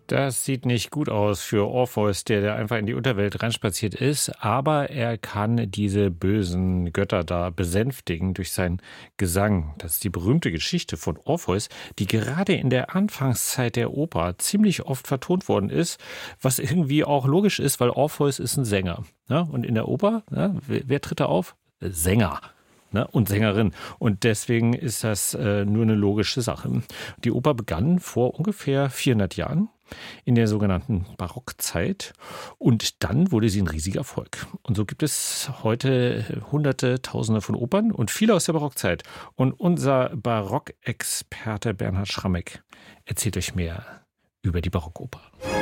Das sieht nicht gut aus für Orpheus, der einfach in die Unterwelt reinspaziert ist, aber er kann diese bösen Götter da besänftigen durch seinen Gesang. Das ist die berühmte Geschichte von Orpheus, die gerade in der Anfangszeit der Oper ziemlich oft vertont worden ist, was irgendwie auch logisch ist, weil Orpheus ist ein Sänger. Ne? Und in der Oper, ne, wer tritt da auf? Sänger. Ne, und Sängerin. Und deswegen ist das nur eine logische Sache. Die Oper begann vor ungefähr 400 Jahren in der sogenannten Barockzeit und dann wurde sie ein riesiger Erfolg. Und so gibt es heute Hunderte, Tausende von Opern und viele aus der Barockzeit. Und unser Barockexperte Bernhard Schrammeck erzählt euch mehr über die Barockoper.